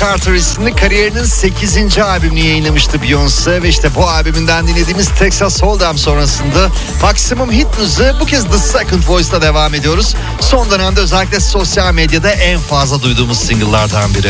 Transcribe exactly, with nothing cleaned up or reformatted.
Carter isimli kariyerinin sekizinci albümünü yayınlamıştı Beyoncé ve işte bu albümünden dinlediğimiz Texas Hold'em sonrasında Maximum Hit Müziği bu kez The Second Voice'da devam ediyoruz. Son dönemde özellikle sosyal medyada en fazla duyduğumuz single'lardan biri.